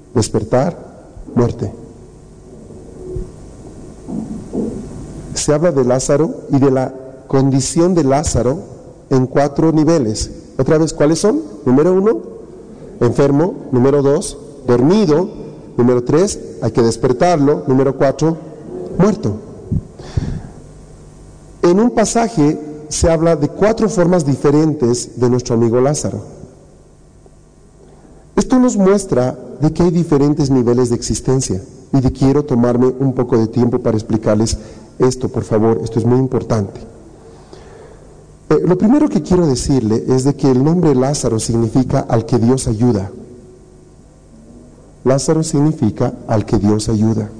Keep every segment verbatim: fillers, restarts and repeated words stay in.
despertar, muerte. Se habla de Lázaro y de la condición de Lázaro en cuatro niveles. Otra vez, ¿cuáles son? Número uno, enfermo. Número dos, dormido. Número tres, hay que despertarlo. Número cuatro, muerto. En un pasaje se habla de cuatro formas diferentes de nuestro amigo Lázaro. Esto nos muestra de que hay diferentes niveles de existencia y de quiero tomarme un poco de tiempo para explicarles esto, por favor. Esto es muy importante. Eh, lo primero que quiero decirle es de que el nombre Lázaro significa al que Dios ayuda. Lázaro significa al que Dios ayuda.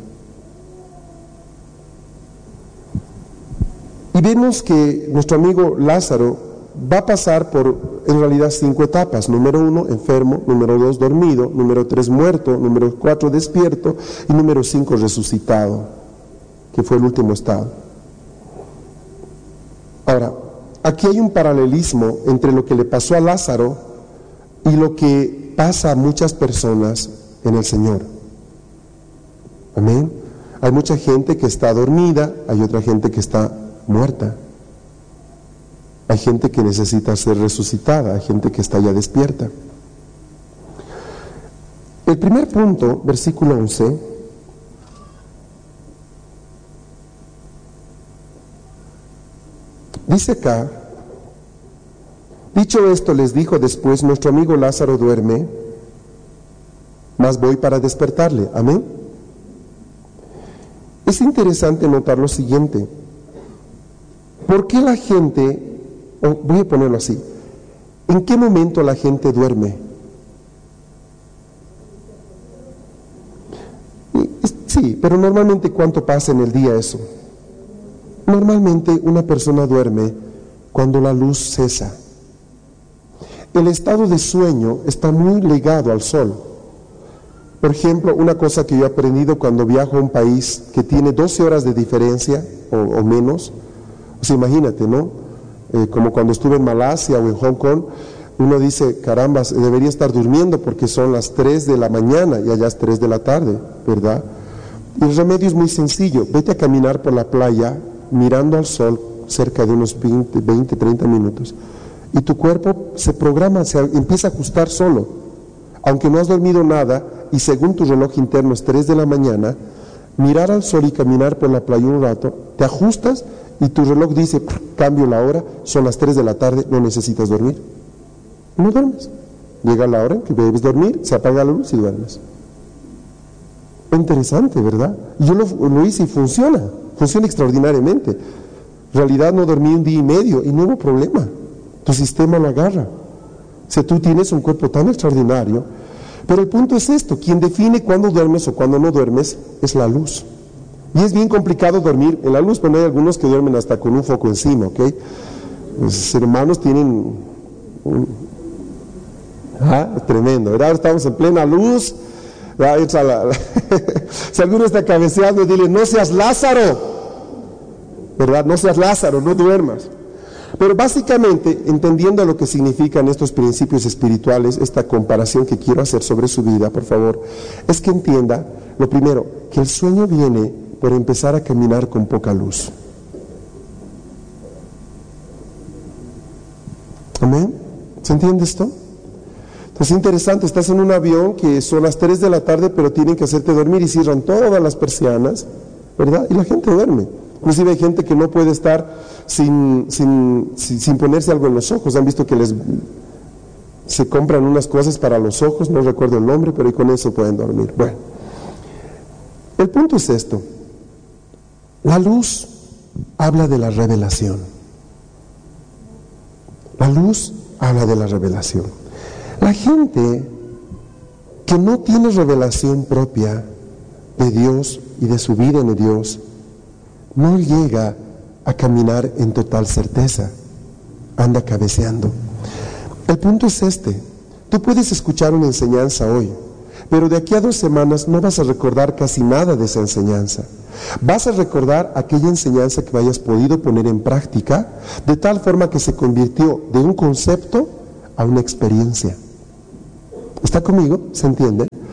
Y vemos que nuestro amigo Lázaro va a pasar por, en realidad, cinco etapas. Número uno, enfermo. Número dos, dormido. Número tres, muerto. Número cuatro, despierto. Y número cinco, resucitado, que fue el último estado. Ahora, aquí hay un paralelismo entre lo que le pasó a Lázaro y lo que pasa a muchas personas en el Señor. Amén. Hay mucha gente que está dormida, hay otra gente que está muerta. Hay gente que necesita ser resucitada, hay gente que está ya despierta. El primer punto, versículo once, dice acá: dicho esto, les dijo después, nuestro amigo Lázaro duerme, mas voy para despertarle. Amén. Es interesante notar lo siguiente: ¿por qué la gente, o voy a ponerlo así, en qué momento la gente duerme? Sí, pero normalmente, ¿cuánto pasa en el día eso? Normalmente una persona duerme cuando la luz cesa. El estado de sueño está muy ligado al sol. Por ejemplo, una cosa que yo he aprendido cuando viajo a un país que tiene doce horas de diferencia o, o menos, o sea, imagínate, ¿no? Eh, como cuando estuve en Malasia o en Hong Kong, uno dice, caramba, debería estar durmiendo porque son las tres de la mañana y allá es tres de la tarde, ¿verdad? Y el remedio es muy sencillo: vete a caminar por la playa mirando al sol cerca de unos veinte, treinta minutos, y tu cuerpo se programa, se empieza a ajustar solo. Aunque no has dormido nada y según tu reloj interno es tres de la mañana, mirar al sol y caminar por la playa un rato, te ajustas y tu reloj dice, cambio la hora, son las tres de la tarde, no necesitas dormir. No duermes. Llega la hora en que debes dormir, se apaga la luz y duermes. Interesante, ¿verdad? Yo lo, lo hice y funciona, funciona extraordinariamente. En realidad no dormí un día y medio y no hubo problema. Tu sistema lo agarra. O sea, tú tienes un cuerpo tan extraordinario. Pero el punto es esto: quien define cuándo duermes o cuándo no duermes es la luz. Y es bien complicado dormir en la luz, pero hay algunos que duermen hasta con un foco encima, ¿ok? Los hermanos tienen un... ah, tremendo, ¿verdad? Estamos en plena luz. La, la... si alguno está cabeceando, dile, no seas Lázaro, ¿verdad? No seas Lázaro, no duermas. Pero básicamente, entendiendo lo que significan estos principios espirituales, esta comparación que quiero hacer sobre su vida, por favor, es que entienda, lo primero, que el sueño viene por empezar a caminar con poca luz. ¿Amén? ¿Se entiende esto? Es interesante, estás en un avión que son las tres de la tarde, pero tienen que hacerte dormir y cierran todas las persianas, ¿verdad? Y la gente duerme. Inclusive hay gente que no puede estar sin, sin, sin, sin ponerse algo en los ojos. Han visto que les se compran unas cosas para los ojos, no recuerdo el nombre, pero y con eso pueden dormir. Bueno, el punto es esto: la luz habla de la revelación. La luz habla de la revelación. La gente que no tiene revelación propia de Dios y de su vida en Dios, no llega a caminar en total certeza, anda cabeceando. El punto es este: tú puedes escuchar una enseñanza hoy, pero de aquí a dos semanas no vas a recordar casi nada de esa enseñanza. Vas a recordar aquella enseñanza que hayas podido poner en práctica, de tal forma que se convirtió de un concepto a una experiencia. ¿Está conmigo? ¿Se entiende?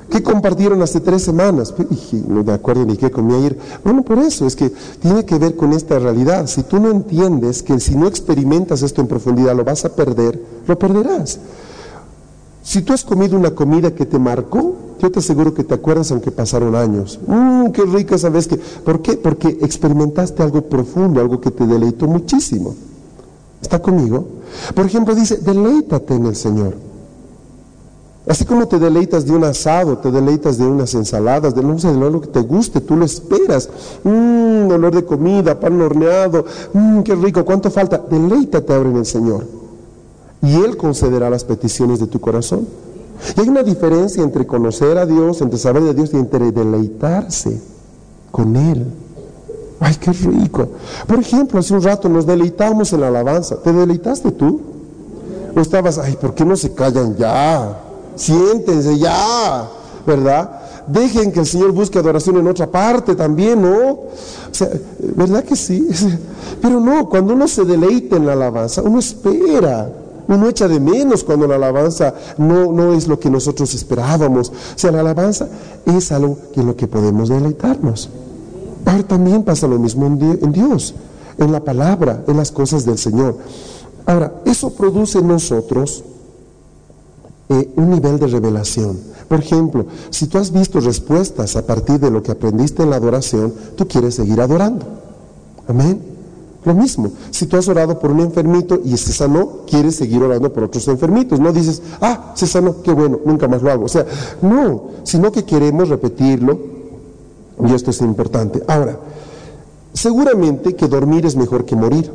¿Qué compartieron hace tres semanas? Y no me acuerdo ni qué comí ayer. Bueno, por eso es que tiene que ver con esta realidad. Si tú no entiendes que si no experimentas esto en profundidad lo vas a perder, lo perderás. Si tú has comido una comida que te marcó, yo te aseguro que te acuerdas aunque pasaron años. Mmm, qué rica esa vez que... ¿Por qué? Porque experimentaste algo profundo, algo que te deleitó muchísimo. ¿Está conmigo? Por ejemplo, dice, deleítate en el Señor. Así como te deleitas de un asado, te deleitas de unas ensaladas, de no sé, de lo que te guste, tú lo esperas. Mmm, olor de comida, pan horneado, mmm, qué rico, ¿cuánto falta? Deleítate ahora en el Señor. Y Él concederá las peticiones de tu corazón. Y hay una diferencia entre conocer a Dios, entre saber de Dios y entre deleitarse con Él. ¡Ay, qué rico! Por ejemplo, hace un rato nos deleitamos en la alabanza. ¿Te deleitaste tú? ¿O estabas, ay, ¿por qué no se callan ya? Siéntense ya, ¿verdad? Dejen que el Señor busque adoración en otra parte también, ¿no? O sea, ¿verdad que sí? Pero no, cuando uno se deleita en la alabanza, uno espera. Uno echa de menos cuando la alabanza no, no es lo que nosotros esperábamos. O sea, la alabanza es algo en lo que podemos deleitarnos. Ahora también pasa lo mismo en Dios, en la palabra, en las cosas del Señor. Ahora, eso produce en nosotros eh, un nivel de revelación. Por ejemplo, si tú has visto respuestas a partir de lo que aprendiste en la adoración, tú quieres seguir adorando. Amén. Lo mismo, si tú has orado por un enfermito y se sanó, quieres seguir orando por otros enfermitos. No dices, ah, se sanó, qué bueno, nunca más lo hago. O sea, no, sino que queremos repetirlo, y esto es importante. Ahora, seguramente que dormir es mejor que morir.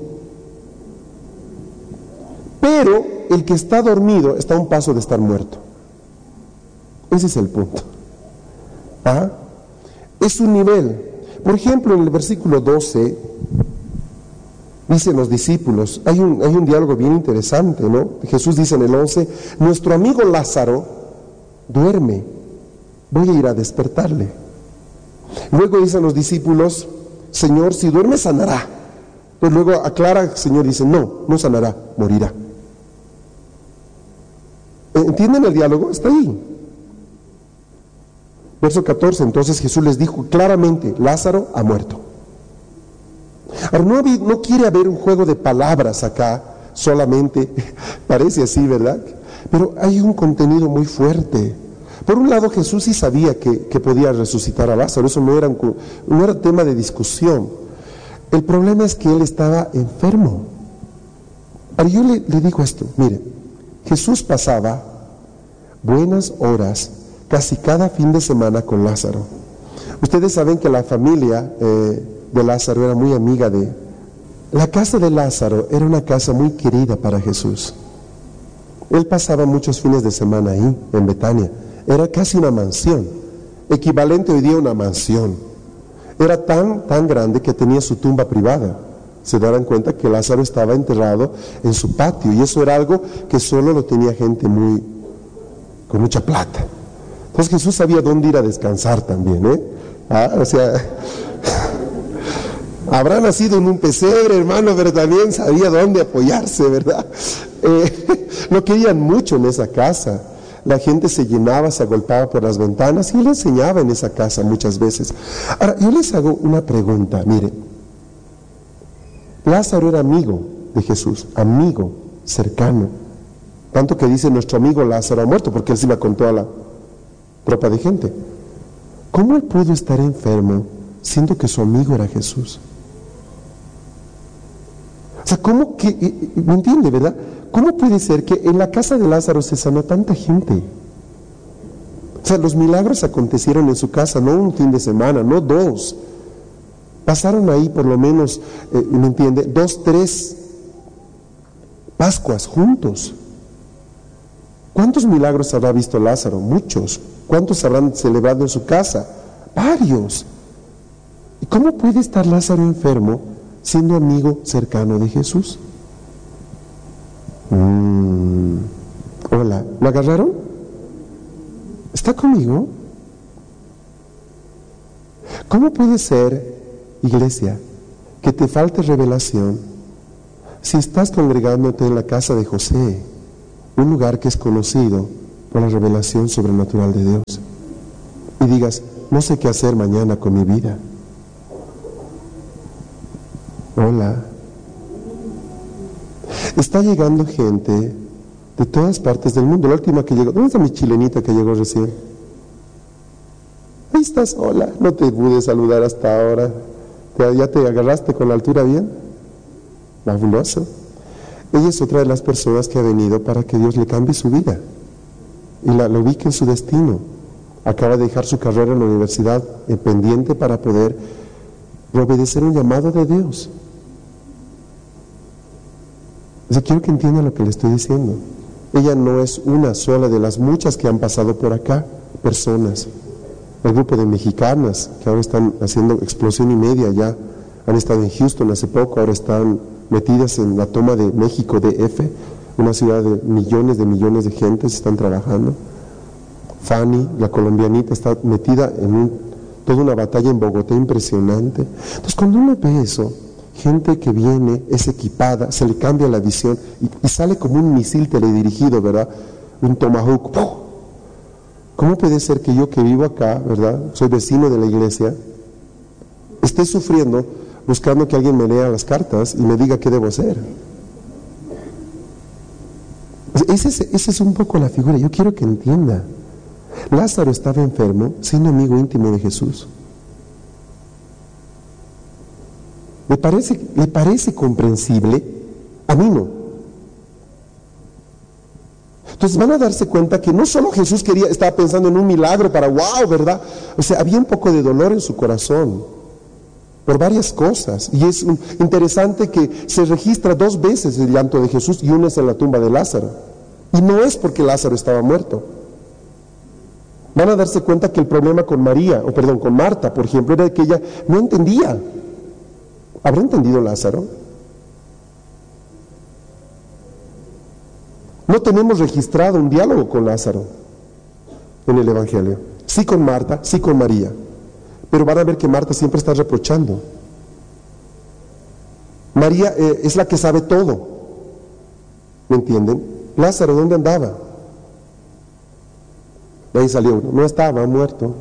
Pero el que está dormido está a un paso de estar muerto. Ese es el punto. ¿Ah? Es un nivel. Por ejemplo, en el versículo doce... dicen los discípulos, hay un, hay un diálogo bien interesante, ¿no? Jesús dice en el once, nuestro amigo Lázaro duerme, voy a ir a despertarle. Luego dicen los discípulos, Señor, si duerme sanará. Pues luego aclara, el Señor dice, no, no sanará, morirá. ¿Entienden el diálogo? Está ahí. Verso catorce, entonces Jesús les dijo claramente, Lázaro ha muerto. Ahora, no, no quiere haber un juego de palabras acá, solamente, parece así, ¿verdad? Pero hay un contenido muy fuerte. Por un lado, Jesús sí sabía que, que podía resucitar a Lázaro, eso no era, un, no era tema de discusión. El problema es que él estaba enfermo. Ahora, yo le, le digo esto, mire, Jesús pasaba buenas horas casi cada fin de semana con Lázaro. Ustedes saben que la familia... Eh, de Lázaro era muy amiga de... La casa de Lázaro era una casa muy querida para Jesús. Él pasaba muchos fines de semana ahí, en Betania. Era casi una mansión, equivalente hoy día a una mansión. Era tan, tan grande que tenía su tumba privada. Se darán cuenta que Lázaro estaba enterrado en su patio, y eso era algo que solo lo tenía gente muy, con mucha plata. Entonces Jesús sabía dónde ir a descansar también, ¿eh? Ah, o sea... Habrá nacido en un pesebre, hermano, pero también sabía dónde apoyarse, ¿verdad? Eh, lo querían mucho en esa casa. La gente se llenaba, se agolpaba por las ventanas y él enseñaba en esa casa muchas veces. Ahora, yo les hago una pregunta, mire. Lázaro era amigo de Jesús, amigo, cercano. Tanto que dice nuestro amigo Lázaro ha muerto, porque él se la contó a la tropa de gente. ¿Cómo él pudo estar enfermo siendo que su amigo era Jesús? O sea, ¿cómo que, me entiende, verdad? ¿Cómo puede ser que en la casa de Lázaro se sanó tanta gente? O sea, los milagros acontecieron en su casa, no un fin de semana, no dos. Pasaron ahí por lo menos, eh, ¿me entiende? Dos, tres Pascuas juntos. ¿Cuántos milagros habrá visto Lázaro? Muchos. ¿Cuántos habrán celebrado en su casa? Varios. ¿Y cómo puede estar Lázaro enfermo siendo amigo cercano de Jesús? Mm. Hola, ¿lo agarraron? ¿Está conmigo? ¿Cómo puede ser, iglesia, que te falte revelación si estás congregándote en la casa de José, un lugar que es conocido por la revelación sobrenatural de Dios? y digas, no sé qué hacer mañana con mi vida. Hola. Está llegando gente de todas partes del mundo. La última que llegó, ¿dónde está mi chilenita que llegó recién? Ahí estás, hola. No te pude saludar hasta ahora. ¿Ya te agarraste con la altura bien? Fabuloso. Ella es otra de las personas que ha venido para que Dios le cambie su vida y la, la ubique en su destino. Acaba de dejar su carrera en la universidad en pendiente para poder obedecer un llamado de Dios. O sea, quiero que entienda lo que le estoy diciendo. Ella no es una sola de las muchas que han pasado por acá, personas. El grupo de mexicanas que ahora están haciendo explosión y media ya, han estado en Houston hace poco, ahora están metidas en la toma de México D F, una ciudad de millones de millones de gentes están trabajando. Fanny, la colombianita, está metida en un, toda una batalla en Bogotá impresionante. Entonces, cuando uno ve eso, gente que viene, es equipada, se le cambia la visión y, y sale como un misil teledirigido, ¿verdad? Un tomahawk. ¡Puf! ¿Cómo puede ser que yo que vivo acá, ¿verdad? Soy vecino de la iglesia, esté sufriendo buscando que alguien me lea las cartas y me diga qué debo hacer? Esa es, esa es un poco la figura. Yo quiero que entienda. Lázaro estaba enfermo, siendo amigo íntimo de Jesús. ¿Le parece, ¿le parece comprensible? A mí no. Entonces van a darse cuenta que no solo Jesús quería, estaba pensando en un milagro para wow, ¿verdad? O sea, había un poco de dolor en su corazón por varias cosas. Y es un, interesante que se registra dos veces el llanto de Jesús y una es en la tumba de Lázaro. Y no es porque Lázaro estaba muerto. Van a darse cuenta que el problema con María, o perdón, con Marta, por ejemplo, era que ella no entendía. ¿Habrá entendido Lázaro? No tenemos registrado un diálogo con Lázaro en el Evangelio. Sí con Marta, sí con María. Pero van a ver que Marta siempre está reprochando. María eh, es la que sabe todo. ¿Me entienden? Lázaro, ¿dónde andaba? De ahí salió uno. No estaba, muerto.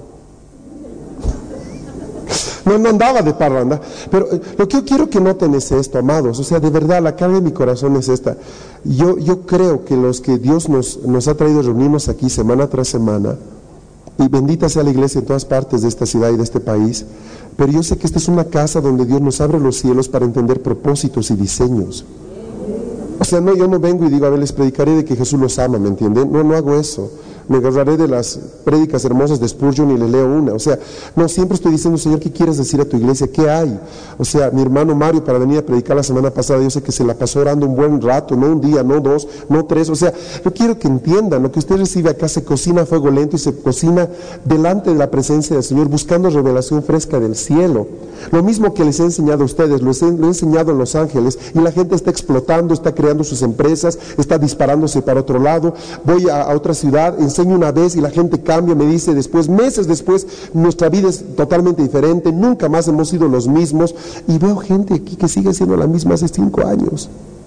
No, no andaba de parranda. Pero eh, lo que yo quiero que noten es esto, amados. O sea, de verdad, la carga de mi corazón es esta. Yo, yo creo que los que Dios nos, nos ha traído a reunirnos aquí semana tras semana, y bendita sea la iglesia en todas partes de esta ciudad y de este país, pero yo sé que esta es una casa donde Dios nos abre los cielos para entender propósitos y diseños. O sea, no, yo no vengo y digo, a ver, les predicaré de que Jesús los ama, ¿me entienden? No, no hago eso. Me agarraré de las prédicas hermosas de Spurgeon y le leo una. O sea, no, siempre estoy diciendo, Señor, ¿qué quieres decir a tu iglesia? ¿Qué hay? O sea, mi hermano Mario, para venir a predicar la semana pasada, yo sé que se la pasó orando un buen rato, no un día, no dos, no tres. O sea, yo quiero que entiendan, lo que usted recibe acá se cocina a fuego lento y se cocina delante de la presencia del Señor, buscando revelación fresca del cielo. Lo mismo que les he enseñado a ustedes, lo he, lo he enseñado en Los Ángeles, y la gente está explotando, está creando sus empresas, está disparándose para otro lado. Voy a, a otra ciudad, enseño una vez y la gente cambia, me dice después, meses después, nuestra vida es totalmente diferente, nunca más hemos sido los mismos, y veo gente aquí que sigue siendo la misma hace cinco años.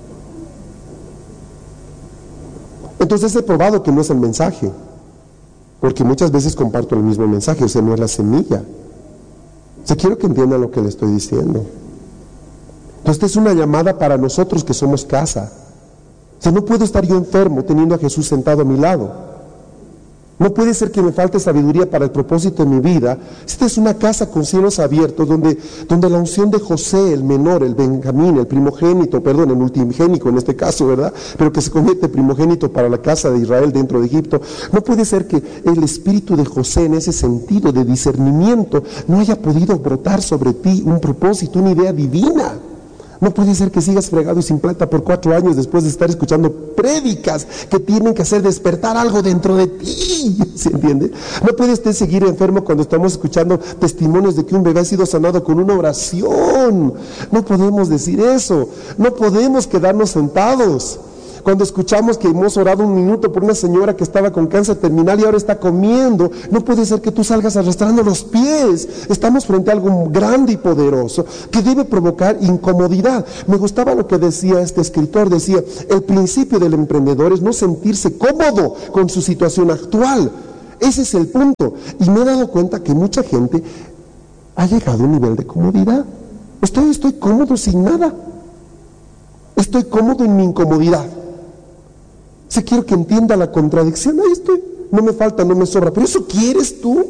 Entonces he probado que no es el mensaje, porque muchas veces comparto el mismo mensaje, o sea, no es la semilla. O sea, quiero que entiendan lo que le estoy diciendo. Entonces, esta es una llamada para nosotros que somos casa. O sea, no puedo estar yo enfermo teniendo a Jesús sentado a mi lado. No puede ser que me falte sabiduría para el propósito de mi vida. Esta es una casa con cielos abiertos donde, donde la unción de José, el menor, el Benjamín, el primogénito, perdón, el multigénico en este caso, ¿verdad? Pero que se convierte primogénito para la casa de Israel dentro de Egipto. No puede ser que el espíritu de José, en ese sentido de discernimiento, no haya podido brotar sobre ti un propósito, una idea divina. No puede ser que sigas fregado y sin plata por cuatro años después de estar escuchando prédicas que tienen que hacer despertar algo dentro de ti, ¿se entiende? No puedes seguir enfermo cuando estamos escuchando testimonios de que un bebé ha sido sanado con una oración. No podemos decir eso, no podemos quedarnos sentados. Cuando escuchamos que hemos orado un minuto por una señora que estaba con cáncer terminal y ahora está comiendo, no puede ser que tú salgas arrastrando los pies. Estamos frente a algo grande y poderoso que debe provocar incomodidad. Me gustaba lo que decía este escritor, decía, el principio del emprendedor es no sentirse cómodo con su situación actual. Ese es el punto. Y me he dado cuenta que mucha gente ha llegado a un nivel de comodidad. Estoy, estoy cómodo sin nada. Estoy cómodo en mi incomodidad. Si quiero que entienda la contradicción, ahí estoy. No me falta, no me sobra. Pero eso quieres tú.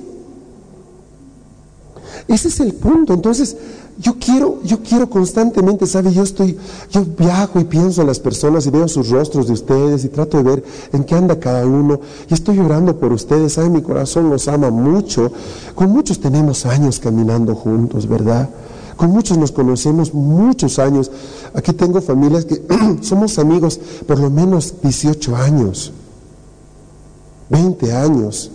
Ese es el punto. Entonces, yo quiero, yo quiero constantemente, ¿sabe? Yo estoy, yo viajo y pienso en las personas y veo sus rostros de ustedes y trato de ver en qué anda cada uno. Y estoy llorando por ustedes, ¿sabe? Mi corazón los ama mucho. Con muchos tenemos años caminando juntos, ¿verdad? Con muchos nos conocemos muchos años. Aquí tengo familias que somos amigos por lo menos dieciocho años, veinte años.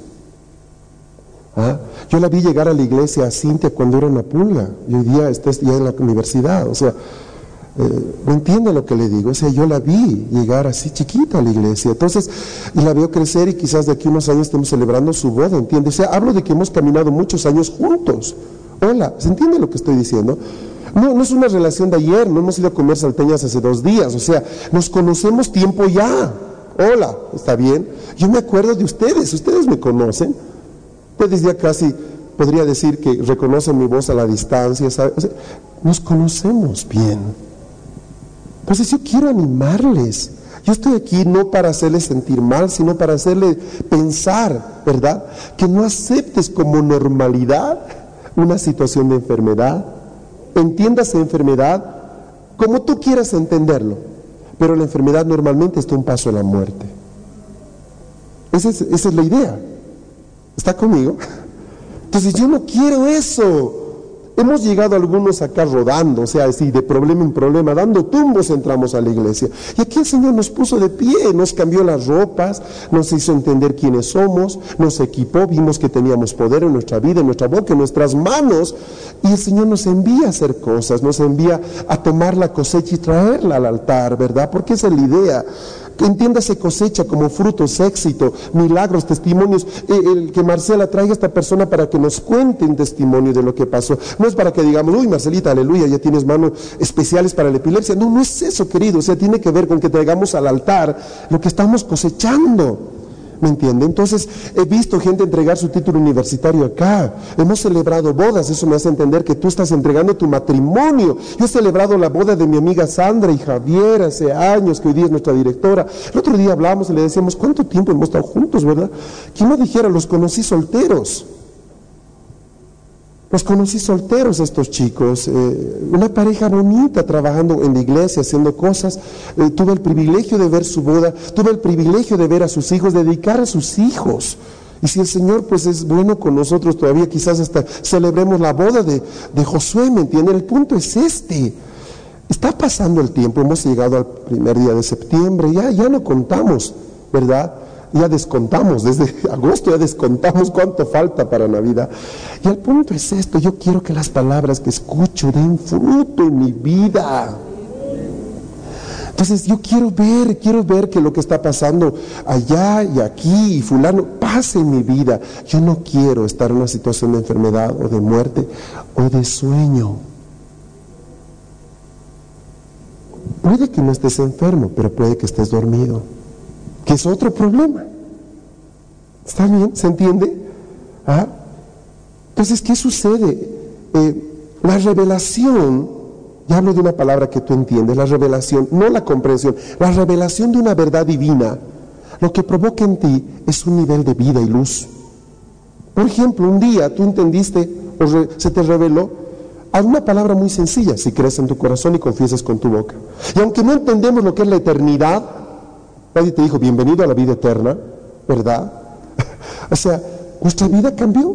¿Ah? Yo la vi llegar a la iglesia a Cintia cuando era una pulga y hoy día está ya en la universidad. O sea, eh, no entiende lo que le digo. O sea, yo la vi llegar así chiquita a la iglesia, entonces, y la veo crecer y quizás de aquí unos años estemos celebrando su boda, ¿entiende? O sea, hablo de que hemos caminado muchos años juntos. Hola, ¿se entiende lo que estoy diciendo? No, no es una relación de ayer, no hemos ido a comer salteñas hace dos días, o sea, nos conocemos tiempo ya. Hola, ¿está bien? Yo me acuerdo de ustedes, ustedes me conocen. Ustedes ya casi podría decir que reconocen mi voz a la distancia, ¿sabe? O sea, nos conocemos bien. Entonces yo quiero animarles. Yo estoy aquí no para hacerles sentir mal, sino para hacerles pensar, ¿verdad? Que no aceptes como normalidad una situación de enfermedad. Entiendas la enfermedad como tú quieras entenderlo, pero la enfermedad normalmente está un paso a la muerte. Esa es, esa es la idea. ¿Está conmigo? Entonces yo no quiero eso. Hemos llegado algunos acá rodando, o sea, así de problema en problema, dando tumbos entramos a la iglesia. Y aquí el Señor nos puso de pie, nos cambió las ropas, nos hizo entender quiénes somos, nos equipó, vimos que teníamos poder en nuestra vida, en nuestra boca, en nuestras manos. Y el Señor nos envía a hacer cosas, nos envía a tomar la cosecha y traerla al altar, ¿verdad? Porque esa es la idea. Entiéndase cosecha como frutos, éxito, milagros, testimonios. Eh, el que Marcela traiga a esta persona para que nos cuente un testimonio de lo que pasó. No es para que digamos, uy, Marcelita, aleluya, ya tienes manos especiales para la epilepsia. No, no es eso, querido. O sea, tiene que ver con que traigamos al altar lo que estamos cosechando. ¿Me entiende? Entonces, he visto gente entregar su título universitario acá. Hemos celebrado bodas, eso me hace entender que tú estás entregando tu matrimonio. Yo he celebrado la boda de mi amiga Sandra y Javier hace años, que hoy día es nuestra directora. El otro día hablamos y le decíamos, ¿cuánto tiempo hemos estado juntos, verdad? ¿Quién no dijera, los conocí solteros? Los conocí solteros estos chicos, eh, una pareja bonita trabajando en la iglesia, haciendo cosas. Eh, tuve el privilegio de ver su boda, tuve el privilegio de ver a sus hijos, dedicar a sus hijos. Y si el Señor pues es bueno con nosotros todavía, quizás hasta celebremos la boda de, de Josué, ¿me entienden? El punto es este. Está pasando el tiempo, hemos llegado al primer día de septiembre, ya, ya no contamos, ¿verdad? Ya descontamos, desde agosto ya descontamos cuánto falta para Navidad. Y el punto es esto, yo quiero que las palabras que escucho den fruto en mi vida. Entonces yo quiero ver, quiero ver que lo que está pasando allá y aquí y fulano pase en mi vida. Yo no quiero estar en una situación de enfermedad o de muerte o de sueño. Puede que no estés enfermo, pero puede que estés dormido, que es otro problema. ¿Está bien? ¿Se entiende? ¿Ah? Entonces, ¿qué sucede? Eh, la revelación, ya hablo de una palabra que tú entiendes, la revelación, no la comprensión, la revelación de una verdad divina, lo que provoca en ti es un nivel de vida y luz. Por ejemplo, un día tú entendiste, o re, se te reveló una palabra muy sencilla, si crees en tu corazón y confiesas con tu boca. Y aunque no entendemos lo que es la eternidad, nadie te dijo, bienvenido a la vida eterna, ¿verdad? O sea, nuestra vida cambió.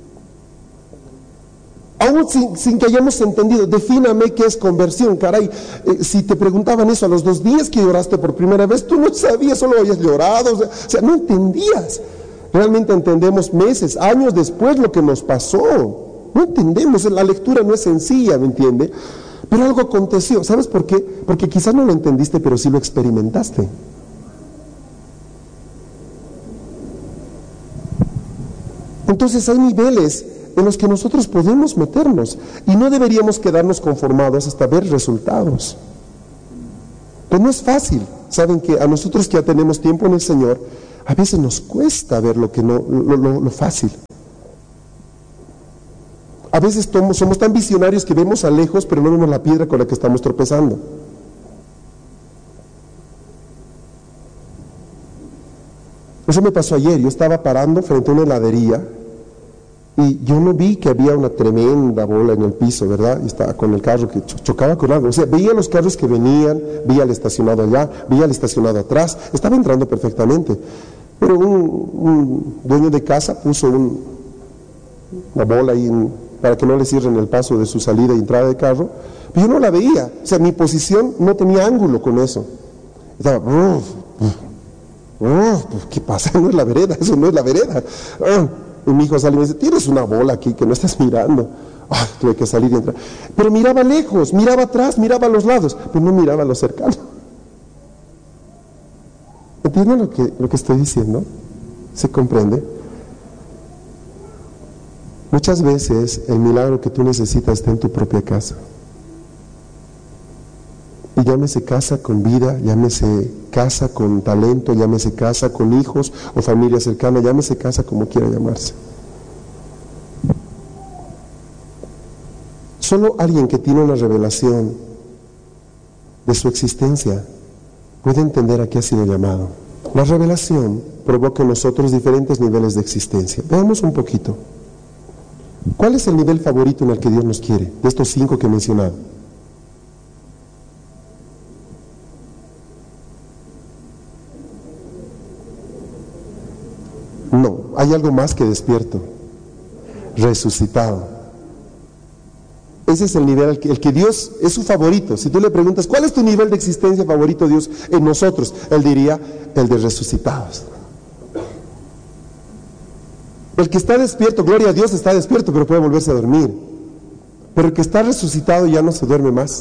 Aún sin, sin que hayamos entendido, defíname qué es conversión, caray. Eh, si te preguntaban eso a los dos días que lloraste por primera vez, tú no sabías, solo habías llorado, o sea, o sea, no entendías. Realmente entendemos meses, años después lo que nos pasó. No entendemos, la lectura no es sencilla, ¿me entiende? Pero algo aconteció, ¿sabes por qué? Porque quizás no lo entendiste, pero sí lo experimentaste. Entonces hay niveles en los que nosotros podemos meternos y no deberíamos quedarnos conformados hasta ver resultados. Pero no es fácil. Saben que a nosotros que ya tenemos tiempo en el Señor, a veces nos cuesta ver lo que no, lo, lo, lo fácil. A veces somos, somos tan visionarios que vemos a lejos, pero no vemos la piedra con la que estamos tropezando. Eso me pasó ayer. Yo estaba parando frente a una heladería y yo no vi que había una tremenda bola en el piso, ¿verdad? Y estaba con el carro que chocaba con algo. O sea, veía los carros que venían, veía el estacionado allá, veía el estacionado atrás. Estaba entrando perfectamente. Pero un, un dueño de casa puso un, una bola ahí en, para que no le cierren el paso de su salida y entrada de carro. Pero yo no la veía. O sea, mi posición no tenía ángulo con eso. Estaba... Uf, uf. Oh, pues, ¿qué pasa? No es la vereda, eso no es la vereda. Oh, y mi hijo sale y me dice, tienes una bola aquí que no estás mirando. Oh, tuve que salir y entrar. Pero miraba lejos, miraba atrás, miraba a los lados, pero no miraba a lo cercano. ¿Entienden lo que, lo que estoy diciendo? ¿Se comprende? Muchas veces el milagro que tú necesitas está en tu propia casa. Y llámese casa con vida, llámese casa con talento, llámese casa con hijos o familia cercana, llámese casa como quiera llamarse. Solo alguien que tiene una revelación de su existencia puede entender a qué ha sido llamado. La revelación provoca en nosotros diferentes niveles de existencia. Veamos un poquito. ¿Cuál es el nivel favorito en el que Dios nos quiere? De estos cinco que he mencionado. No, hay algo más que despierto, resucitado. Ese es el nivel, el que, el que Dios es su favorito. Si tú le preguntas, ¿cuál es tu nivel de existencia favorito, Dios, en nosotros? Él diría, el de resucitados. El que está despierto, gloria a Dios, está despierto, pero puede volverse a dormir. Pero el que está resucitado ya no se duerme más.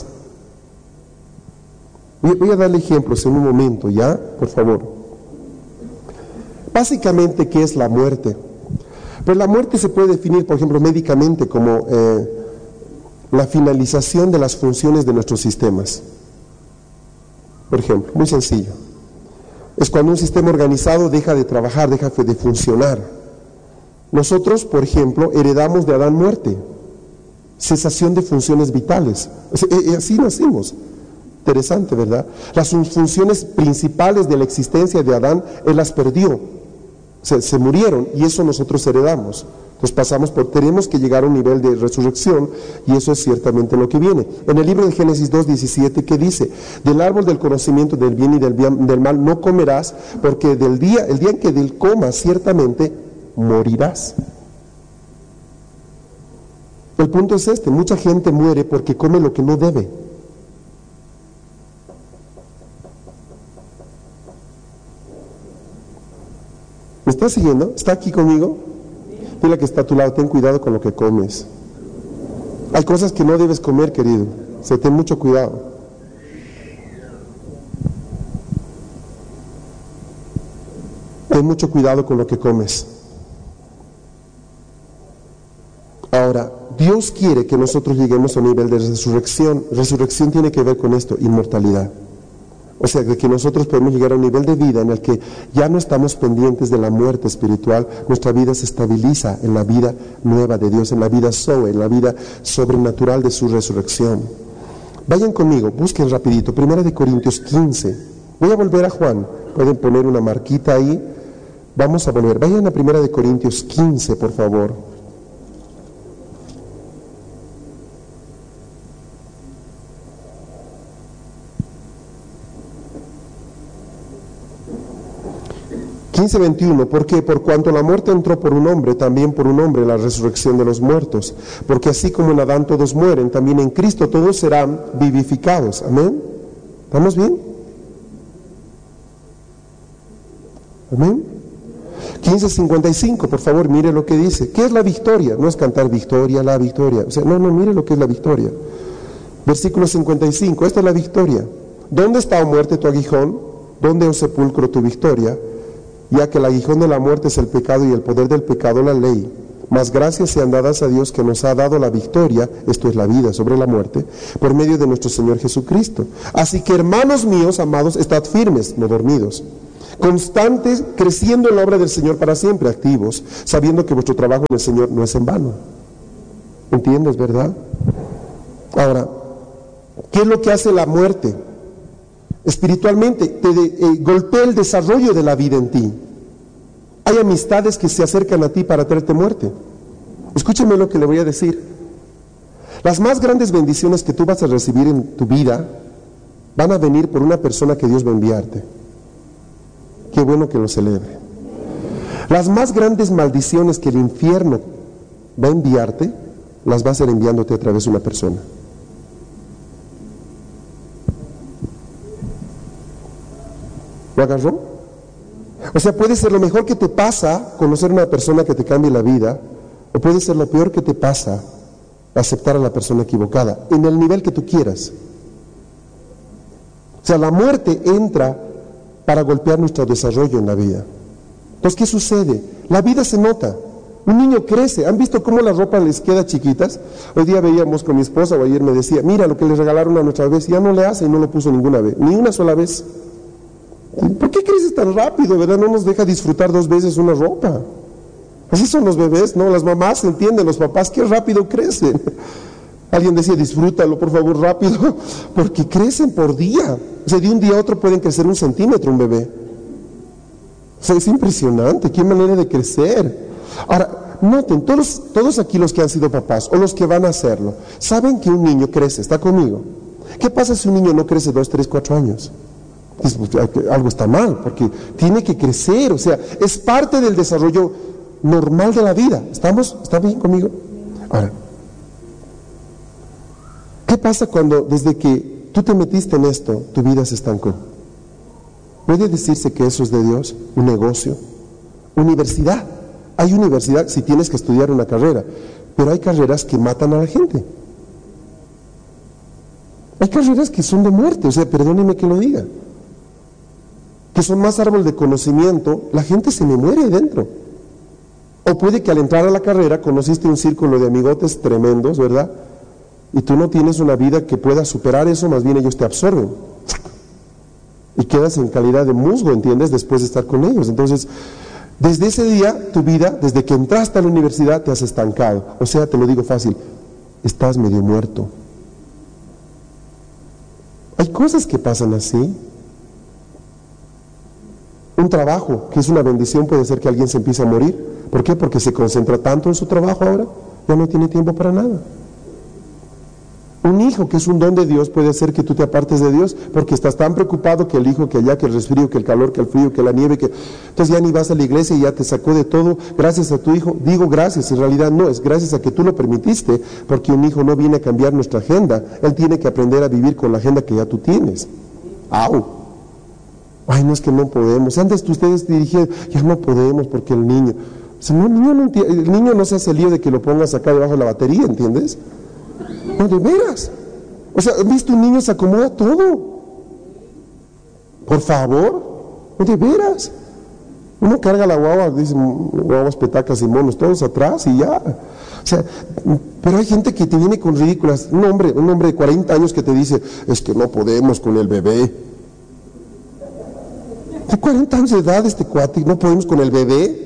Voy a darle ejemplos en un momento, ¿ya? Por favor. Básicamente, ¿qué es la muerte? Pues la muerte se puede definir, por ejemplo, médicamente como eh, la finalización de las funciones de nuestros sistemas. Por ejemplo, muy sencillo. Es cuando un sistema organizado deja de trabajar, deja de funcionar. Nosotros, por ejemplo, heredamos de Adán muerte, cesación de funciones vitales. Y así nacimos. Interesante, ¿verdad? Las funciones principales de la existencia de Adán, él las perdió. Se, se murieron y eso nosotros heredamos. Entonces pasamos por, tenemos que llegar a un nivel de resurrección y eso es ciertamente lo que viene. En el libro de Génesis dos diecisiete, ¿qué dice? Del árbol del conocimiento del bien y del, bien, del mal no comerás, porque del día, el día en que del comas ciertamente morirás. El punto es este, mucha gente muere porque come lo que no debe. ¿Me estás siguiendo? ¿Está aquí conmigo? Dile que está a tu lado, ten cuidado con lo que comes. Hay cosas que no debes comer, querido. O sea, ten mucho cuidado. Ten mucho cuidado con lo que comes. Ahora, Dios quiere que nosotros lleguemos a un nivel de resurrección. Resurrección tiene que ver con esto, inmortalidad. O sea, de que nosotros podemos llegar a un nivel de vida en el que ya no estamos pendientes de la muerte espiritual, nuestra vida se estabiliza en la vida nueva de Dios, en la vida Zoe, en la vida sobrenatural de su resurrección. Vayan conmigo, busquen rapidito, Primera de Corintios quince. Voy a volver a Juan, pueden poner una marquita ahí. Vamos a volver, vayan a Primera de Corintios quince, por favor. quince veintiuno, porque por cuanto la muerte entró por un hombre, también por un hombre la resurrección de los muertos, porque así como en Adán todos mueren, también en Cristo todos serán vivificados. Amén. ¿Estamos bien? Amén. quince cincuenta y cinco, por favor, mire lo que dice. ¿Qué es la victoria? No es cantar victoria, la victoria. O sea, no, no, mire lo que es la victoria. Versículo cincuenta y cinco, esta es la victoria. ¿Dónde está, oh muerte, tu aguijón? ¿Dónde, oh sepulcro, tu victoria? Ya que el aguijón de la muerte es el pecado y el poder del pecado la ley. Mas gracias sean dadas a Dios que nos ha dado la victoria, esto es la vida sobre la muerte, por medio de nuestro Señor Jesucristo. Así que, hermanos míos, amados, estad firmes, no dormidos, constantes, creciendo en la obra del Señor para siempre, activos, sabiendo que vuestro trabajo en el Señor no es en vano. ¿Entiendes, verdad? Ahora, ¿qué es lo que hace la muerte? Espiritualmente, te de, eh, golpea el desarrollo de la vida en ti. Hay amistades que se acercan a ti para traerte muerte. Escúcheme lo que le voy a decir. Las más grandes bendiciones que tú vas a recibir en tu vida van a venir por una persona que Dios va a enviarte. Qué bueno que lo celebre. Las más grandes maldiciones que el infierno va a enviarte, las va a ser enviándote a través de una persona. ¿Lo agarró? O sea, puede ser lo mejor que te pasa conocer a una persona que te cambie la vida, o puede ser lo peor que te pasa aceptar a la persona equivocada, en el nivel que tú quieras. O sea, la muerte entra para golpear nuestro desarrollo en la vida. Entonces, ¿qué sucede? La vida se nota. Un niño crece. ¿Han visto cómo la ropa les queda chiquitas? Hoy día veíamos con mi esposa, o ayer me decía, mira lo que le regalaron a nuestra vez, ya no le hace y no lo puso ninguna vez, ni una sola vez. ¿Por qué creces tan rápido, verdad? No nos deja disfrutar dos veces una ropa. Así son los bebés, ¿no? Las mamás entienden, los papás, qué rápido crecen. Alguien decía, disfrútalo, por favor, rápido, porque crecen por día. O sea, de un día a otro pueden crecer un centímetro un bebé. O sea, es impresionante, qué manera de crecer. Ahora, noten, todos, todos aquí los que han sido papás, o los que van a hacerlo, saben que un niño crece, ¿está conmigo? ¿Qué pasa si un niño no crece dos, tres, cuatro años? Algo está mal, porque tiene que crecer, o sea, es parte del desarrollo normal de la vida. ¿Estamos? ¿Está bien conmigo? Ahora, ¿qué pasa cuando desde que tú te metiste en esto, tu vida se estancó? ¿Puede decirse que eso es de Dios? ¿Un negocio? ¿Universidad? Hay universidad si tienes que estudiar una carrera, pero hay carreras que matan a la gente. Hay carreras que son de muerte, o sea, perdónenme que lo diga, que son más árbol de conocimiento, la gente se me muere dentro. O puede que al entrar a la carrera conociste un círculo de amigotes tremendos, ¿verdad? Y tú no tienes una vida que pueda superar eso, más bien ellos te absorben. Y quedas en calidad de musgo, ¿entiendes? Después de estar con ellos. Entonces, desde ese día, tu vida, desde que entraste a la universidad, te has estancado. O sea, te lo digo fácil, estás medio muerto. Hay cosas que pasan así. Un trabajo, que es una bendición, puede ser que alguien se empiece a morir. ¿Por qué? Porque se concentra tanto en su trabajo ahora, ya no tiene tiempo para nada. Un hijo, que es un don de Dios, puede hacer que tú te apartes de Dios, porque estás tan preocupado que el hijo, que allá, que el resfrío, que el calor, que el frío, que la nieve, que entonces ya ni vas a la iglesia y ya te sacó de todo, gracias a tu hijo. Digo gracias, en realidad no, es gracias a que tú lo permitiste, porque un hijo no viene a cambiar nuestra agenda, él tiene que aprender a vivir con la agenda que ya tú tienes. ¡Au! Ay, no, es que no podemos. Antes ustedes dirigían, ya no podemos porque el niño... O sea, no, el, niño no entiende, el niño no se hace lío de que lo pongas acá debajo de la batería, ¿entiendes? No, de veras. O sea, ¿han visto un niño se acomoda todo? Por favor, no, de veras. Uno carga la guagua, dicen guaguas, petacas y monos, todos atrás y ya. O sea, pero hay gente que te viene con ridículas. Un hombre, un hombre de cuarenta años que te dice, es que no podemos con el bebé. De cuarenta años de edad este cuate, no podemos con el bebé.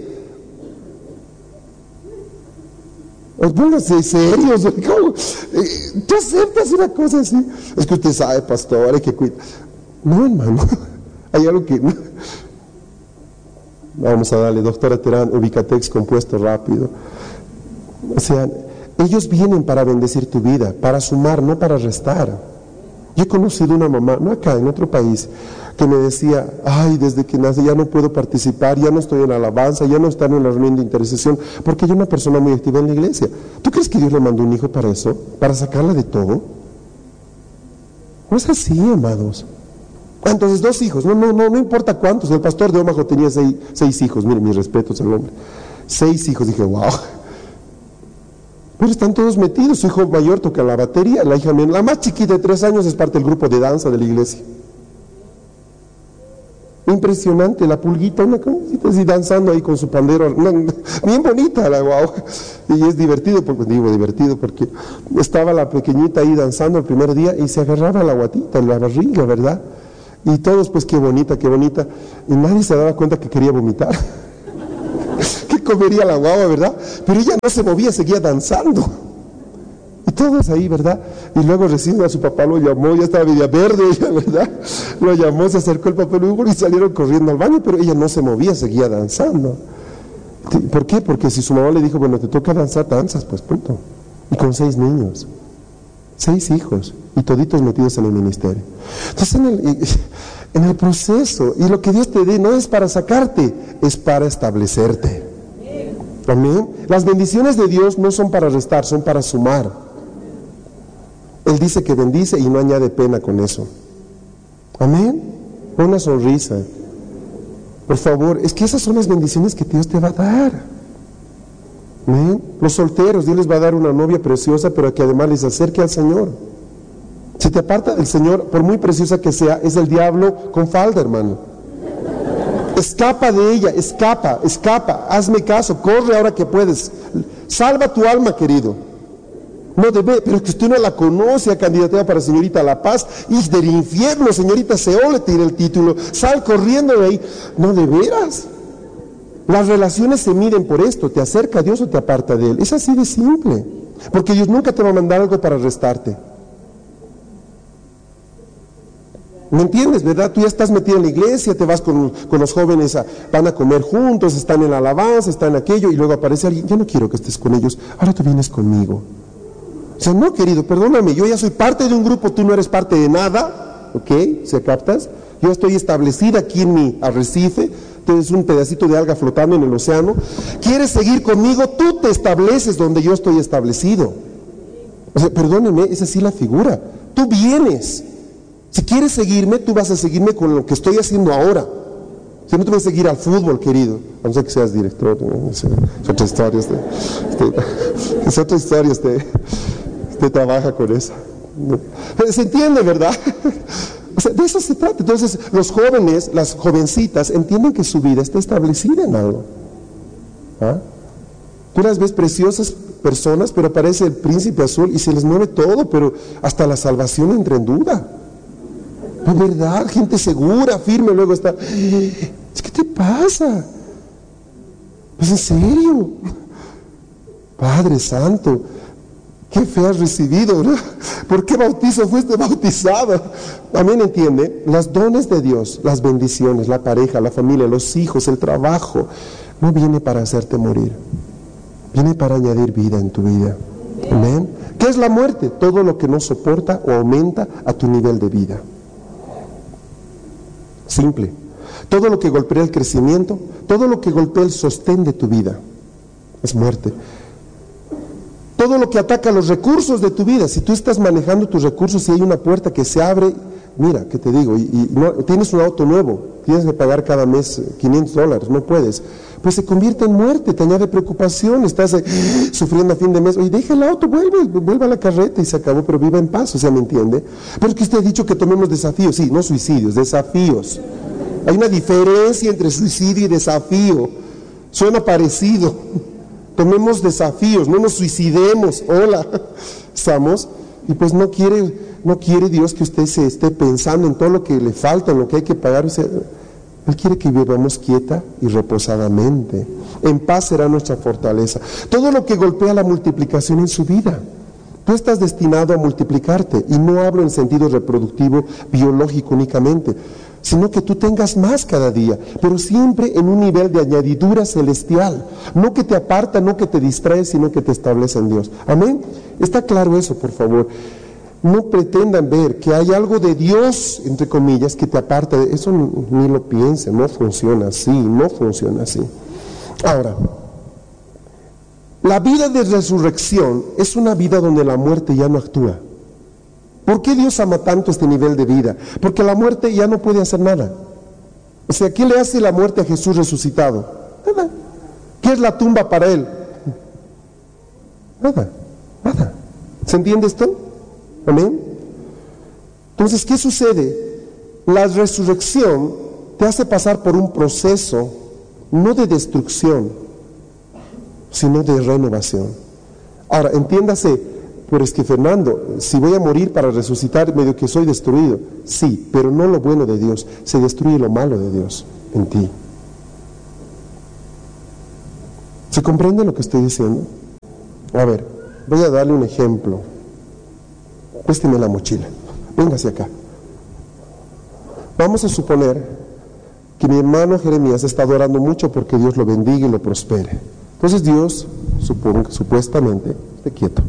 Pónganse serios. ¿Cómo? ¿Tú aceptas una cosa así? Es que usted sabe, pastor, hay que cuidar. No, hermano, hay algo que... Vamos a darle, doctora Terán, Ubicatex compuesto rápido. O sea, ellos vienen para bendecir tu vida, para sumar, no para restar. Yo he conocido una mamá, no acá, en otro país, que me decía, ay, desde que nací ya no puedo participar, ya no estoy en la alabanza, ya no estoy en la reunión de intercesión, porque yo soy una persona muy activa en la iglesia. ¿Tú crees que Dios le mandó un hijo para eso? ¿Para sacarla de todo? No es así, amados. Entonces, dos hijos, no, no, no, no importa cuántos. El pastor de Omaha tenía seis, seis hijos, miren, mis respetos al hombre. Seis hijos, dije, wow. Pero están todos metidos. Su hijo mayor toca la batería, la hija menor, la más chiquita de tres años es parte del grupo de danza de la iglesia. Impresionante, la pulguita, una cosita así danzando ahí con su pandero, una, bien bonita la guau. Y es divertido, porque digo divertido, porque estaba la pequeñita ahí danzando el primer día y se agarraba la guatita en la barriga, ¿verdad? Y todos, pues, qué bonita, qué bonita. Y nadie se daba cuenta que quería vomitar. Que comería la guagua, ¿verdad? Pero ella no se movía, seguía danzando. Y todos ahí, ¿verdad? Y luego recién a su papá lo llamó, ya estaba media verde ella, ¿verdad? Lo llamó, se acercó el papá y salieron corriendo al baño, pero ella no se movía, seguía danzando. ¿Por qué? Porque si su mamá le dijo, bueno, te toca danzar, danzas, pues punto. Y con seis niños, seis hijos, y toditos metidos en el ministerio. Entonces, en el, en el proceso, y lo que Dios te dé no es para sacarte, es para establecerte. Amén. Las bendiciones de Dios no son para restar, son para sumar. Él dice que bendice y no añade pena con eso. Amén. Una sonrisa. Por favor, es que esas son las bendiciones que Dios te va a dar. Amén. Los solteros, Dios les va a dar una novia preciosa, pero que además les acerque al Señor. Si te aparta del Señor, por muy preciosa que sea, es el diablo con falda, hermano. Escapa de ella, escapa, escapa, hazme caso, corre ahora que puedes. Salva tu alma, querido. No debe, pero que usted no la conoce, a candidatura para señorita La Paz, y del infierno, señorita Seol, le tira el título, sal corriendo de ahí. No, de veras. Las relaciones se miden por esto, te acerca a Dios o te aparta de Él. Es así de simple, porque Dios nunca te va a mandar algo para restarte. ¿Me entiendes, verdad? Tú ya estás metido en la iglesia, te vas con, con los jóvenes, a, van a comer juntos, están en la alabanza, están en aquello, y luego aparece alguien, yo no quiero que estés con ellos, ahora tú vienes conmigo. O sea, no, querido, perdóname, yo ya soy parte de un grupo, tú no eres parte de nada, ¿ok? ¿Se captas? Yo estoy establecida aquí en mi arrecife, tú eres un pedacito de alga flotando en el océano. ¿Quieres seguir conmigo? Tú te estableces donde yo estoy establecido. O sea, perdóneme, esa sí la figura. Tú vienes. Si quieres seguirme, tú vas a seguirme con lo que estoy haciendo ahora. Si no te vas a seguir al fútbol, querido, a no ser que seas director, es otra historia, usted, usted, es otra historia, usted, usted trabaja con eso. Se entiende, ¿verdad? O sea, de eso se trata. Entonces, los jóvenes, las jovencitas, entienden que su vida está establecida en algo. ¿Ah? Tú las ves preciosas personas, pero aparece el príncipe azul y se les mueve todo, pero hasta la salvación entra en duda. Es verdad, gente segura, firme, luego está, ¿qué te pasa? Pues en serio, Padre Santo, qué fe has recibido, ¿verdad? ¿Por qué bautizo fuiste bautizado? Amén, entiende, las dones de Dios, las bendiciones, la pareja, la familia, los hijos, el trabajo, no viene para hacerte morir, viene para añadir vida en tu vida. Amén. ¿Qué es la muerte? Todo lo que no soporta o aumenta a tu nivel de vida. Simple. Todo lo que golpea el crecimiento, todo lo que golpea el sostén de tu vida, es muerte. Todo lo que ataca los recursos de tu vida, si tú estás manejando tus recursos y hay una puerta que se abre, mira, ¿qué te digo? Y, y no, tienes un auto nuevo, tienes que pagar cada mes quinientos dólares, no puedes. Pues se convierte en muerte, te añade preocupación, estás eh, sufriendo a fin de mes. Oye, deja el auto, vuelve, vuelve a la carreta y se acabó, pero viva en paz, o sea, ¿me entiende? Pero es que usted ha dicho que tomemos desafíos, sí, no suicidios, desafíos. Hay una diferencia entre suicidio y desafío, suena parecido. Tomemos desafíos, no nos suicidemos, hola, estamos, y pues no quiere, no quiere Dios que usted se esté pensando en todo lo que le falta, en lo que hay que pagar, o sea, Él quiere que vivamos quieta y reposadamente. En paz será nuestra fortaleza. Todo lo que golpea la multiplicación en su vida. Tú estás destinado a multiplicarte, y no hablo en sentido reproductivo, biológico únicamente, sino que tú tengas más cada día, pero siempre en un nivel de añadidura celestial. No que te aparta, no que te distrae, sino que te establece en Dios. Amén. ¿Está claro eso, por favor? No pretendan ver que hay algo de Dios, entre comillas, que te aparta de eso. Ni lo piensen, no funciona así, no funciona así. Ahora, la vida de resurrección es una vida donde la muerte ya no actúa. ¿Por qué Dios ama tanto este nivel de vida? Porque la muerte ya no puede hacer nada. O sea, ¿qué le hace la muerte a Jesús resucitado? Nada. ¿Qué es la tumba para Él? Nada, nada. ¿Se entiende esto? Amén. Entonces, ¿qué sucede? La resurrección te hace pasar por un proceso no de destrucción, sino de renovación. Ahora, entiéndase, pero es que Fernando, si voy a morir para resucitar, medio que soy destruido. Sí, pero no lo bueno de Dios, se destruye lo malo de Dios en ti. ¿Se comprende lo que estoy diciendo? A ver, voy a darle un ejemplo. Présteme la mochila, véngase acá. Vamos a suponer que mi hermano Jeremías está orando mucho porque Dios lo bendiga y lo prospere. Entonces Dios, supongo, supuestamente, esté quieto.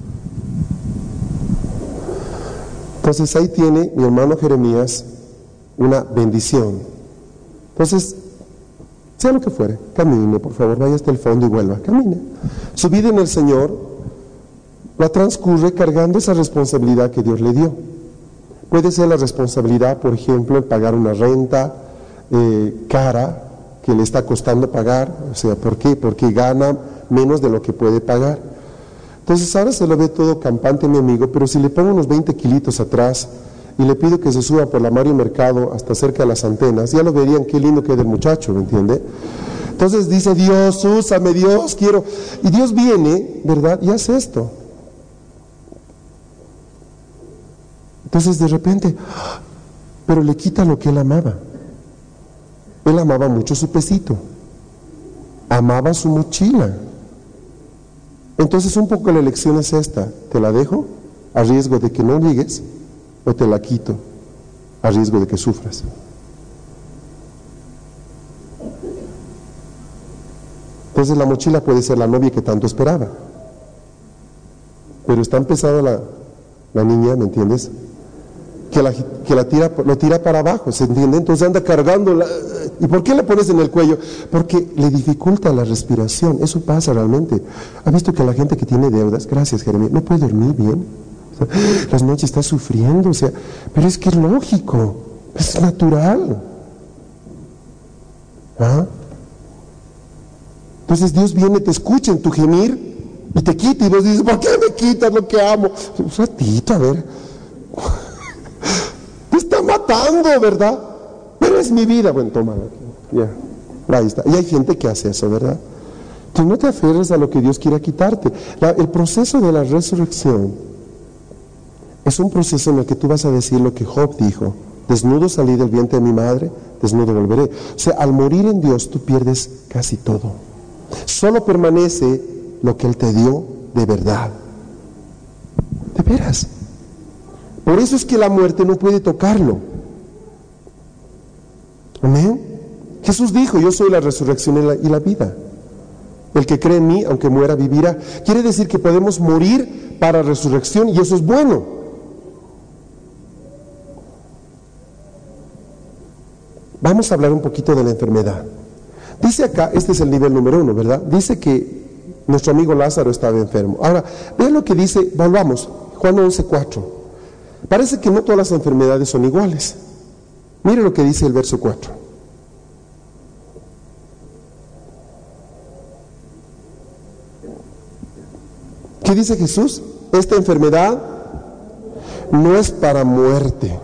Entonces ahí tiene mi hermano Jeremías una bendición. Entonces, sea lo que fuere, camine, por favor, vaya hasta el fondo y vuelva, camine. Su vida en el Señor la transcurre cargando esa responsabilidad que Dios le dio. Puede ser la responsabilidad, por ejemplo, en pagar una renta eh, cara que le está costando pagar. O sea, ¿por qué? Porque gana menos de lo que puede pagar. Entonces ahora se lo ve todo campante mi amigo, pero si le pongo unos veinte kilitos atrás y le pido que se suba por la Mario Mercado hasta cerca de las antenas, ya lo verían qué lindo queda el muchacho, ¿me entiende? Entonces dice, Dios, úsame, Dios, quiero. Y Dios viene, ¿verdad? Y hace esto. Entonces de repente, pero le quita lo que él amaba. Él amaba mucho su pesito, amaba su mochila. Entonces un poco la elección es esta: ¿te la dejo a riesgo de que no llegues o te la quito a riesgo de que sufras? Entonces la mochila puede ser la novia que tanto esperaba, pero está empezada la, la niña, ¿me entiendes? Que, la, que la tira, lo tira para abajo, ¿se entiende? Entonces anda cargando la, ¿y por qué le pones en el cuello? Porque le dificulta la respiración. Eso pasa realmente. ¿Ha visto que la gente que tiene deudas, gracias Jeremías, no puede dormir bien? O sea, las noches está sufriendo, o sea, pero es que es lógico, es natural. ¿Ah? Entonces Dios viene, te escucha en tu gemir y te quita, y vos dices, ¿por qué me quitas lo que amo? Un ratito, a ver. Te está matando, ¿verdad? Pero es mi vida. Bueno, tómalo. Ya, ahí está. Y hay gente que hace eso, ¿verdad? Tú no te aferres a lo que Dios quiera quitarte. La, el proceso de la resurrección es un proceso en el que tú vas a decir lo que Job dijo: desnudo salí del vientre de mi madre, desnudo volveré. O sea, al morir en Dios tú pierdes casi todo. Solo permanece lo que Él te dio de verdad. De veras. Por eso es que la muerte no puede tocarlo. Amén. Jesús dijo: yo soy la resurrección y la, y la vida. El que cree en mí, aunque muera, vivirá. Quiere decir que podemos morir para resurrección, y eso es bueno. Vamos a hablar un poquito de la enfermedad. Dice acá, este es el nivel número uno, ¿verdad? Dice que nuestro amigo Lázaro estaba enfermo. Ahora, vean lo que dice, volvamos, Juan once cuatro. Parece que no todas las enfermedades son iguales. Mire lo que dice el verso cuatro. ¿Qué dice Jesús? Esta enfermedad no es para muerte.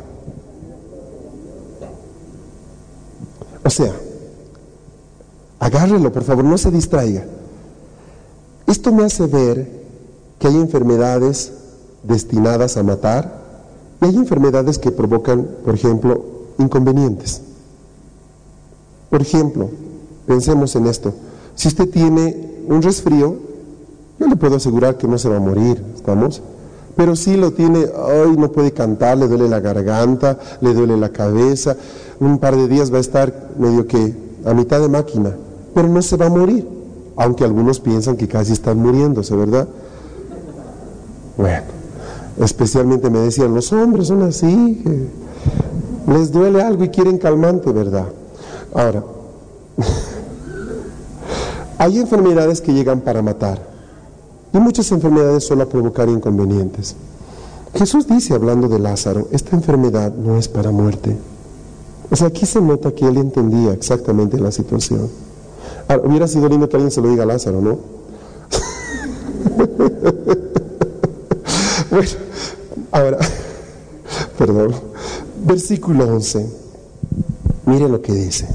O sea, agárrelo, por favor, no se distraiga. Esto me hace ver que hay enfermedades destinadas a matar y hay enfermedades que provocan, por ejemplo, inconvenientes. Por ejemplo, pensemos en esto: si usted tiene un resfrío, yo le puedo asegurar que no se va a morir, ¿estamos? Pero si lo tiene, ay, no puede cantar, le duele la garganta, le duele la cabeza, un par de días va a estar medio que a mitad de máquina, pero no se va a morir, aunque algunos piensan que casi están muriéndose, ¿verdad? Bueno, especialmente me decían, los hombres son así, que les duele algo y quieren calmante, ¿verdad? Ahora, hay enfermedades que llegan para matar, y muchas enfermedades solo a provocar inconvenientes. Jesús dice, hablando de Lázaro, esta enfermedad no es para muerte. O sea, aquí se nota que él entendía exactamente la situación. Ahora, hubiera sido lindo que alguien se lo diga a Lázaro, ¿no? Bueno, ahora, perdón, versículo once, mire lo que dice.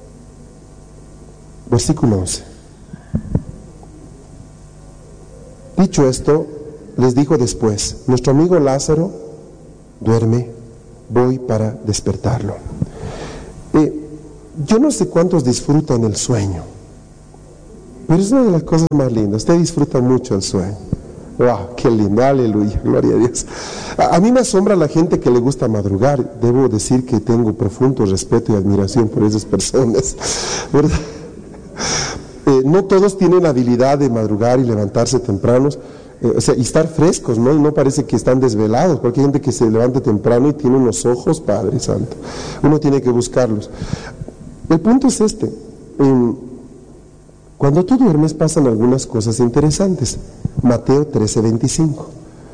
Versículo once. Dicho esto, les dijo después: nuestro amigo Lázaro duerme, voy para despertarlo. Eh, yo no sé cuántos disfrutan el sueño, pero es una de las cosas más lindas. Usted disfruta mucho el sueño. ¡Wow! ¡Qué lindo! ¡Aleluya! ¡Gloria a Dios! A, a mí me asombra la gente que le gusta madrugar. Debo decir que tengo profundo respeto y admiración por esas personas, ¿verdad? Eh, no todos tienen la habilidad de madrugar y levantarse tempranos, eh, o sea, y estar frescos, ¿no? Y no parece que están desvelados, porque hay gente que se levanta temprano y tiene unos ojos, Padre Santo. Uno tiene que buscarlos. El punto es este. Eh, cuando tú duermes pasan algunas cosas interesantes. Mateo trece veinticinco.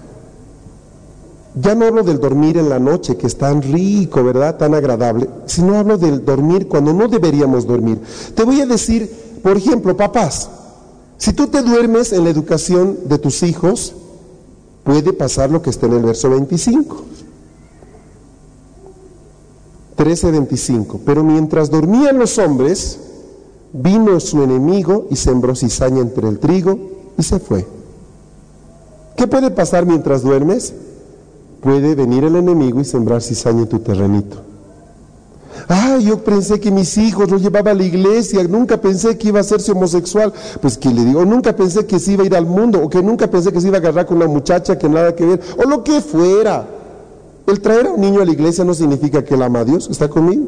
Ya no hablo del dormir en la noche, que es tan rico, ¿verdad? Tan agradable, sino hablo del dormir cuando no deberíamos dormir. Te voy a decir, por ejemplo, papás, si tú te duermes en la educación de tus hijos, puede pasar lo que está en el verso veinticinco. trece veinticinco. Pero mientras dormían los hombres, vino su enemigo y sembró cizaña entre el trigo y se fue. ¿Qué puede pasar mientras duermes? Puede venir el enemigo y sembrar cizaña en tu terrenito. Ah, yo pensé que mis hijos los llevaba a la iglesia, nunca pensé que iba a hacerse homosexual. Pues que le digo, nunca pensé que se iba a ir al mundo, o que nunca pensé que se iba a agarrar con una muchacha que nada que ver, o lo que fuera. El traer a un niño a la iglesia no significa que él ama a Dios. ¿Está conmigo?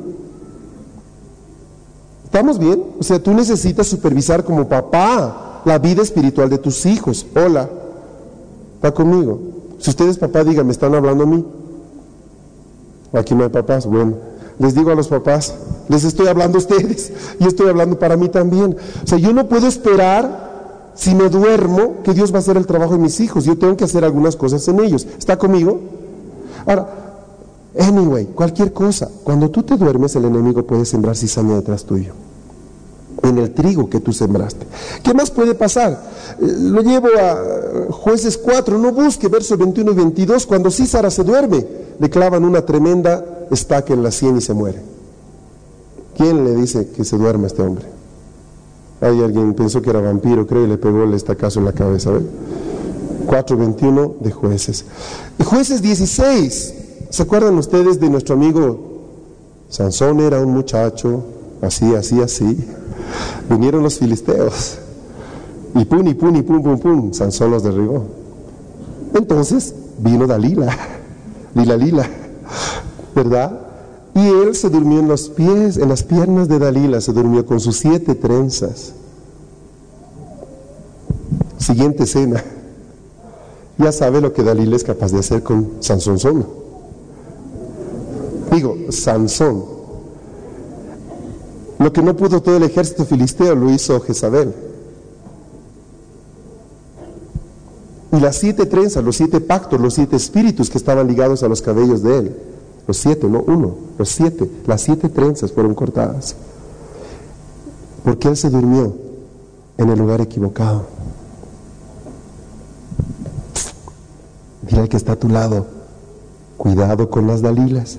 ¿Estamos bien? O sea, tú necesitas supervisar como papá la vida espiritual de tus hijos. Hola, ¿está conmigo? Si ustedes papá, digan, ¿me están hablando a mí? Aquí no hay papás. Bueno, les digo a los papás, les estoy hablando a ustedes y estoy hablando para mí también. O sea, yo no puedo esperar, si me duermo, que Dios va a hacer el trabajo de mis hijos. Yo tengo que hacer algunas cosas en ellos. ¿Está conmigo? Ahora, anyway, cualquier cosa, cuando tú te duermes, el enemigo puede sembrar cizaña detrás tuyo, en el trigo que tú sembraste. ¿Qué más puede pasar? Eh, lo llevo a Jueces cuatro, no busque, versos veintiuno y veintidós, cuando Císara se duerme, le clavan una tremenda estaca en la sien y se muere. ¿Quién le dice que se duerme este hombre? Hay alguien pensó que era vampiro, creo, y le pegó el estacazo en la cabeza, ¿ven? cuatro veintiuno de Jueces. Y Jueces dieciséis, ¿se acuerdan ustedes de nuestro amigo Sansón? Era un muchacho, así, así, así. Vinieron los filisteos y pum, y pum, y pum, pum, pum, Sansón los derribó. Entonces vino Dalila, Lila, Lila, ¿verdad? Y él se durmió en los pies, en las piernas de Dalila, se durmió con sus siete trenzas. Siguiente escena. Ya sabe lo que Dalila es capaz de hacer con Sansón. Digo, Sansón. Lo que no pudo todo el ejército filisteo lo hizo Jezabel. Y las siete trenzas, los siete pactos, los siete espíritus que estaban ligados a los cabellos de él, los siete, no uno, los siete, las siete trenzas fueron cortadas. Porque él se durmió en el lugar equivocado. Dile al que está a tu lado, cuidado con las Dalilas.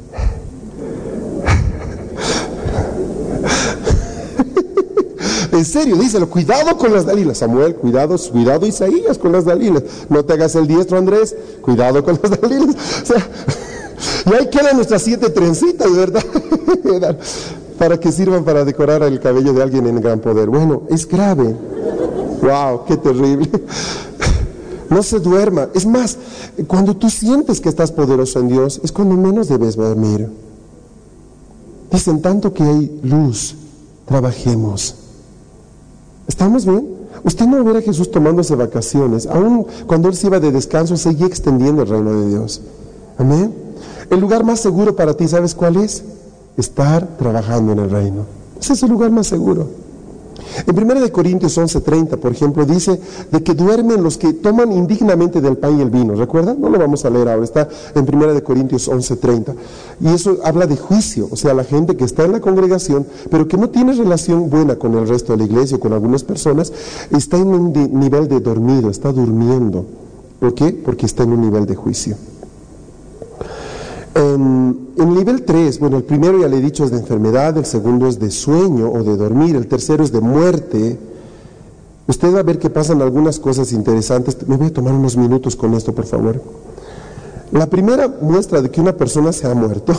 En serio, díselo, cuidado con las Dalilas. Samuel, cuidado, cuidado Isaías con las Dalilas. No te hagas el diestro, Andrés, cuidado con las Dalilas. O sea, y ahí quedan nuestras siete trencitas, ¿verdad? Para que sirvan para decorar el cabello de alguien en gran poder. Bueno, es grave. Wow, qué terrible. No se duerma. Es más, cuando tú sientes que estás poderoso en Dios, es cuando menos debes dormir. Dicen, tanto que hay luz, trabajemos. ¿Estamos bien? Usted no va a ver a Jesús tomándose vacaciones. Aún cuando Él se iba de descanso, seguía extendiendo el reino de Dios. Amén. El lugar más seguro para ti, ¿sabes cuál es? Estar trabajando en el reino. Ese es el lugar más seguro. En primera de Corintios once treinta, por ejemplo, dice de que duermen los que toman indignamente del pan y el vino. ¿Recuerdan? No lo vamos a leer ahora, está en primera de Corintios once treinta. Y eso habla de juicio, o sea, la gente que está en la congregación, pero que no tiene relación buena con el resto de la iglesia o con algunas personas, está en un de, nivel de dormido, está durmiendo. ¿Por qué? Porque está en un nivel de juicio. En, en nivel tres, bueno, el primero ya le he dicho es de enfermedad, el segundo es de sueño o de dormir, el tercero es de muerte, Usted va a ver que pasan algunas cosas interesantes. Me voy a tomar unos minutos con esto, por favor. La primera muestra de que una persona se ha muerto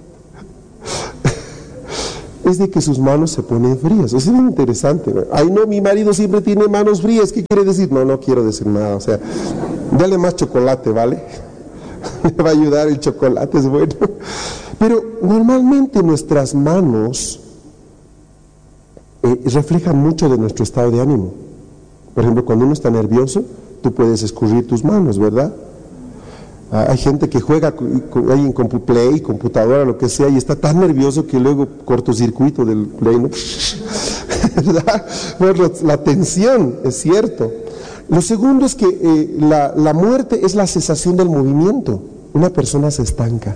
es de que sus manos se ponen frías. Eso es muy interesante, ¿no? Ay, no, mi marido siempre tiene manos frías. ¿Qué quiere decir? No, no quiero decir nada. O sea, dale más chocolate, ¿vale? Me va a ayudar el chocolate, es bueno. Pero normalmente nuestras manos eh, reflejan mucho de nuestro estado de ánimo. Por ejemplo, cuando uno está nervioso, tú puedes escurrir tus manos, ¿verdad? Ah, hay gente que juega ahí en CompuPlay, computadora, lo que sea, y está tan nervioso que luego cortocircuito del Play, ¿no? ¿Verdad? Bueno, la tensión, es cierto. Lo segundo es que eh, la, la muerte es la cesación del movimiento. Una persona se estanca.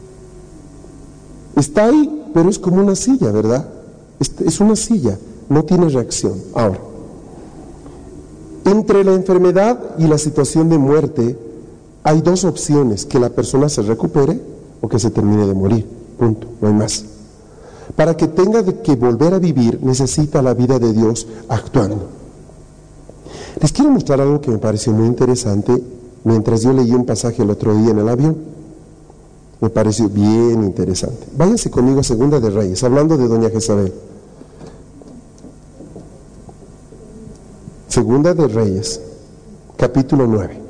Está ahí, pero es como una silla, ¿verdad? Es, es una silla, no tiene reacción. Ahora, entre la enfermedad y la situación de muerte hay dos opciones: que la persona se recupere o que se termine de morir, punto, no hay más. Para que tenga que volver a vivir, necesita la vida de Dios actuando. Les quiero mostrar algo que me pareció muy interesante mientras yo leí un pasaje el otro día en el avión. Me pareció bien interesante. Váyanse conmigo a Segunda de Reyes, hablando de doña Jezabel. Segunda de Reyes, capítulo nueve.